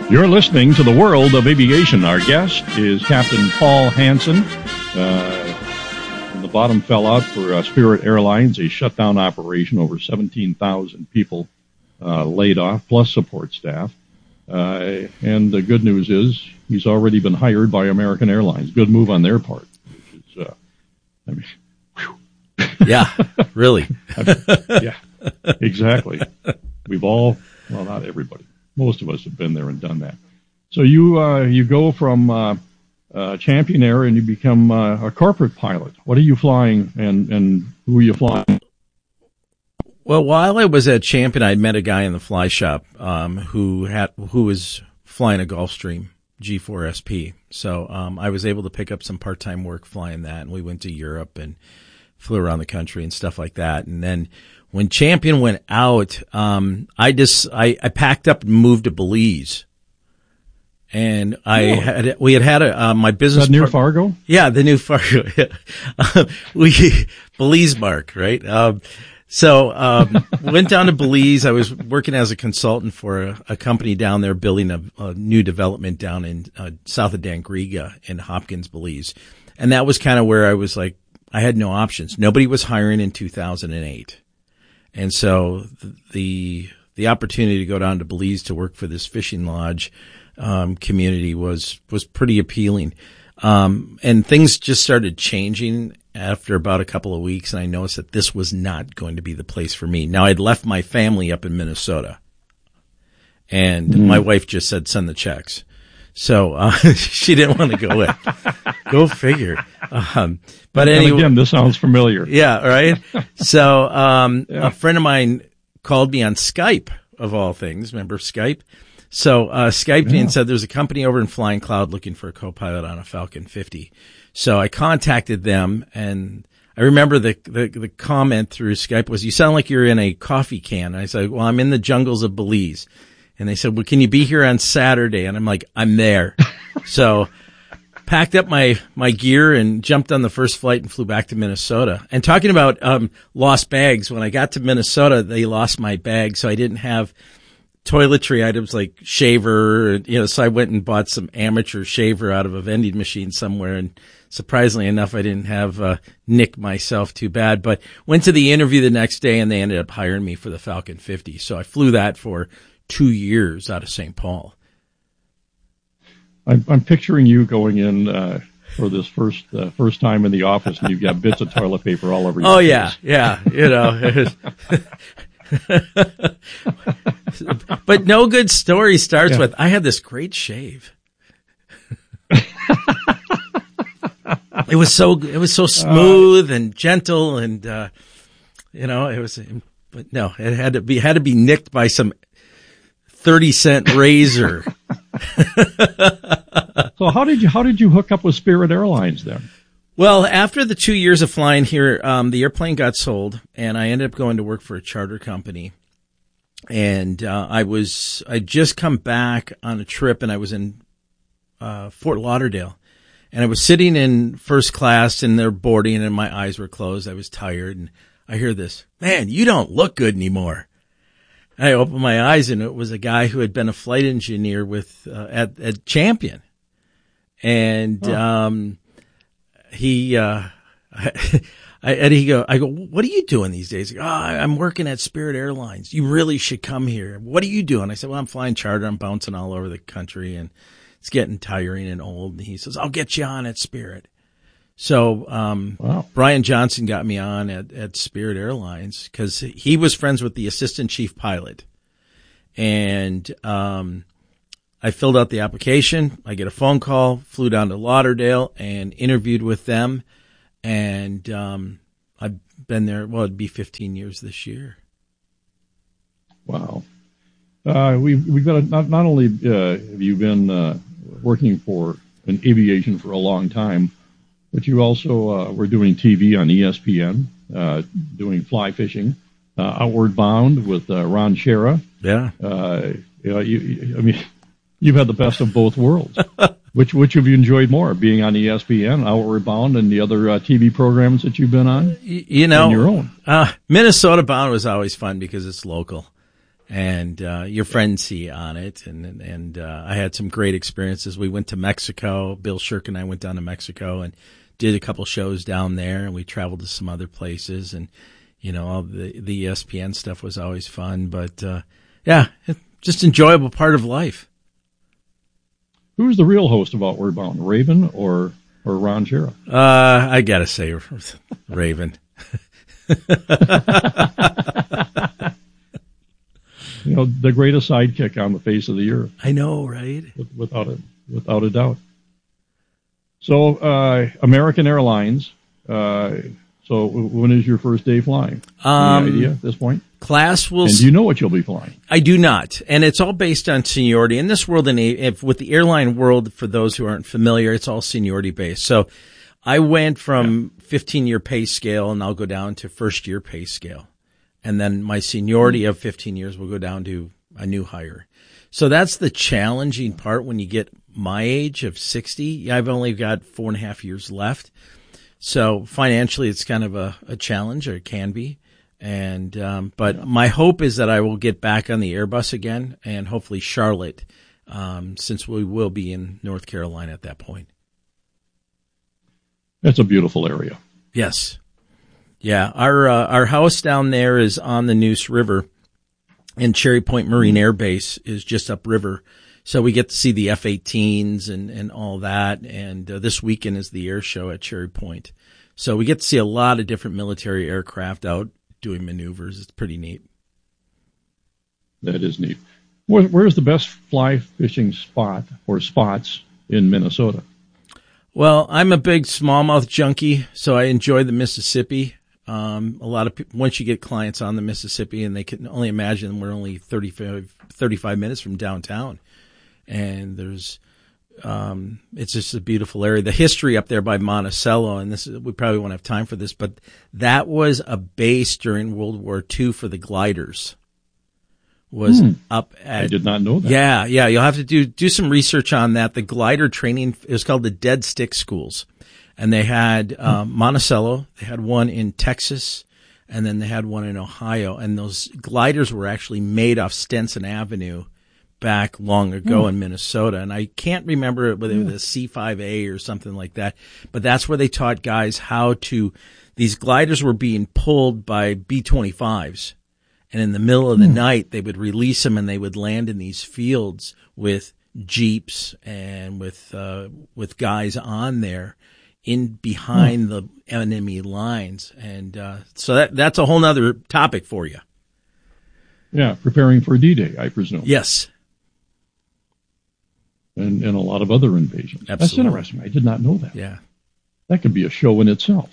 You're listening to the World of Aviation. Our guest is Captain Paul Hansen. The bottom fell out for Spirit Airlines, a shutdown operation, over 17,000 people laid off, plus support staff. And the good news is he's already been hired by American Airlines. Good move on their part. Which is, yeah, really. Yeah, exactly. We've all, well, not everybody. Most of us have been there and done that. So you go from Champion Air and you become a corporate pilot. What are you flying and who are you flying? Well, while I was at Champion, I met a guy in the fly shop who was flying a Gulfstream G4 SP. So I was able to pick up some part-time work flying that, and we went to Europe and flew around the country and stuff like that. And then when Champion went out, I packed up and moved to Belize. And we had my business. Is that near Fargo? Yeah, the new Fargo. Belize Mark, right? Went down to Belize. I was working as a consultant for a company down there building a new development down in south of Dangriga in Hopkins, Belize. And that was kind of where I was like, I had no options. Nobody was hiring in 2008. And so the opportunity to go down to Belize to work for this fishing lodge community was pretty appealing. And things just started changing after about a couple of weeks, and I noticed that this was not going to be the place for me. Now, I'd left my family up in Minnesota, and my wife just said, send the checks. So she didn't want to go in. Go figure. But anyway, again, this sounds familiar. Yeah, right? So a friend of mine called me on Skype, of all things. Remember Skype? So Skyped me and said there's a company over in Flying Cloud looking for a co-pilot on a Falcon 50. So I contacted them, and I remember the comment through Skype was, you sound like you're in a coffee can. And I said, well, I'm in the jungles of Belize. And they said, well, can you be here on Saturday? And I'm like, I'm there. So packed up my gear and jumped on the first flight and flew back to Minnesota. And talking about lost bags, when I got to Minnesota, they lost my bag, so I didn't have toiletry items like shaver, so I went and bought some amateur shaver out of a vending machine somewhere, and surprisingly enough, I didn't have nicked myself too bad, but went to the interview the next day and they ended up hiring me for the Falcon 50. So I flew that for 2 years out of St. Paul. I'm picturing you going in for this first time in the office, and you've got bits of toilet paper all over your face. Yeah. But no good story starts with, I had this great shave. It was so smooth and gentle, and it was. But no, it had to be nicked by some 30-cent razor. So how did you hook up with Spirit Airlines then? Well, after the 2 years of flying here, the airplane got sold, and I ended up going to work for a charter company. And I'd just come back on a trip, and I was in Fort Lauderdale. And I was sitting in first class, and they're boarding, and my eyes were closed. I was tired, and I hear this, man, you don't look good anymore. And I opened my eyes, and it was a guy who had been a flight engineer with at Champion. And I go, what are you doing these days? He goes, I'm working at Spirit Airlines. You really should come here. What are you doing? I said, well, I'm flying charter. I'm bouncing all over the country, and it's getting tiring and old. And he says, I'll get you on at Spirit. So, wow. Brian Johnson got me on at Spirit Airlines because he was friends with the assistant chief pilot. And, I filled out the application. I get a phone call, flew down to Lauderdale and interviewed with them. And, I've been there, well, it'd be 15 years this year. Wow. We've got not only have you been working for in aviation for a long time, but you also were doing TV on ESPN, doing fly fishing, Outward Bound with Ron Schara. Yeah. You've had the best of both worlds. Which have you enjoyed more, being on ESPN, Outward Bound, and the other TV programs that you've been on? On your own. Minnesota Bound was always fun because it's local. and your friend C on it, and I had some great experiences. We went to Mexico. Bill Shirk and I went down to Mexico and did a couple shows down there, and we traveled to some other places, and all the ESPN stuff was always fun. But just enjoyable part of life. Who's the real host of Outward Bound, Raven or Ron Schara? I gotta say Raven. The greatest sidekick on the face of the earth. I know, right? Without a doubt. So, American Airlines. So, when is your first day flying? Any idea at this point? Class will. And do you know what you'll be flying? I do not, and it's all based on seniority. In this world, with the airline world, for those who aren't familiar, it's all seniority based. So, I went from 15-year pay scale, and I'll go down to first-year pay scale. And then my seniority of 15 years will go down to a new hire. So that's the challenging part when you get my age of 60. I've only got 4.5 years left. So financially, it's kind of a challenge, or it can be. And but my hope is that I will get back on the Airbus again, and hopefully Charlotte, since we will be in North Carolina at that point. That's a beautiful area. Yes. Yeah, our house down there is on the Neuse River, and Cherry Point Marine Air Base is just upriver. So we get to see the F-18s and all that, and this weekend is the air show at Cherry Point. So we get to see a lot of different military aircraft out doing maneuvers. It's pretty neat. That is neat. Where's the best fly fishing spot or spots in Minnesota? Well, I'm a big smallmouth junkie, so I enjoy the Mississippi. A lot of people, once you get clients on the Mississippi, and they can only imagine we're only 35 minutes from downtown, and there's, it's just a beautiful area. The history up there by Monticello, and we probably won't have time for this, but that was a base during World War II for the gliders. Was up at. I did not know that. Yeah. You'll have to do some research on that. The glider training, it was called the Dead Stick Schools. And they had Monticello, they had one in Texas, and then they had one in Ohio. And those gliders were actually made off Stenson Avenue back long ago in Minnesota. And I can't remember whether it was a C5A or something like that. But that's where they taught guys how to, these gliders were being pulled by B-25s. And in the middle of the night, they would release them, and they would land in these fields with jeeps and with guys on there in behind the enemy lines. And so that's a whole nother topic for you. Yeah, preparing for D-Day, I presume. Yes. And a lot of other invasions. Absolutely. That's interesting. I did not know that. Yeah. That could be a show in itself.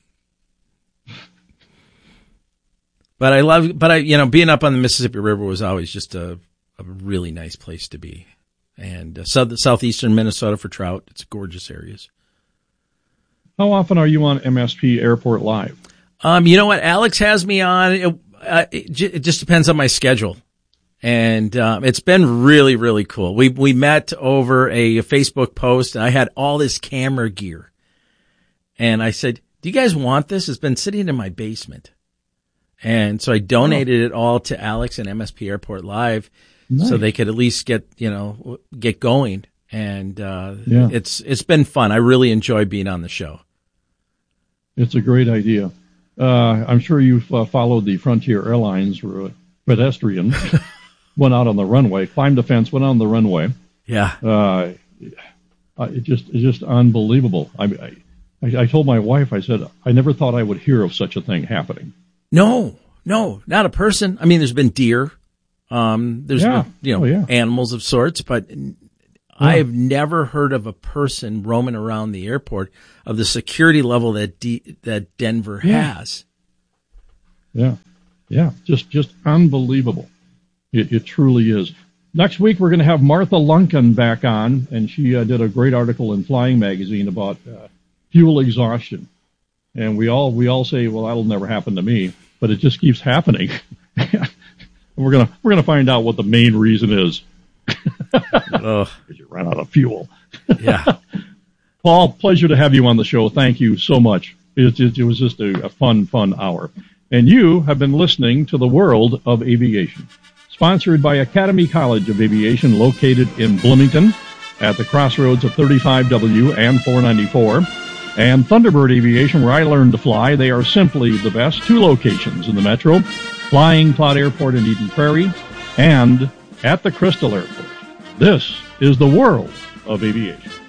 Being up on the Mississippi River was always just a really nice place to be. And southeastern Minnesota for trout, it's gorgeous areas. How often are you on MSP Airport Live? You know what? Alex has me on. It just depends on my schedule. And it's been really, really cool. We met over a Facebook post, and I had all this camera gear. And I said, do you guys want this? It's been sitting in my basement. And so I donated it all to Alex and MSP Airport Live, so they could at least get going. And it's been fun. I really enjoy being on the show. It's a great idea. I'm sure you've followed the Frontier Airlines pedestrian, went out on the runway, climbed the fence, went on the runway. Yeah. It's just unbelievable. I told my wife, I said, I never thought I would hear of such a thing happening. No, not a person. I mean, there's been deer. There's been, animals of sorts, but I have never heard of a person roaming around the airport of the security level that Denver has. Yeah. Just unbelievable. It truly is. Next week, we're going to have Martha Lunkin back on, and she did a great article in Flying Magazine about fuel exhaustion. And we all say, well, that'll never happen to me, but it just keeps happening. We're gonna find out what the main reason is. Because you ran out of fuel. Yeah. Paul, pleasure to have you on the show. Thank you so much. It was just a fun hour. And you have been listening to the World of Aviation. Sponsored by Academy College of Aviation, located in Bloomington at the crossroads of 35W and 494. And Thunderbird Aviation, where I learned to fly. They are simply the best. 2 locations in the metro, Flying Cloud Airport in Eden Prairie and at the Crystal Airport. This is the world of aviation.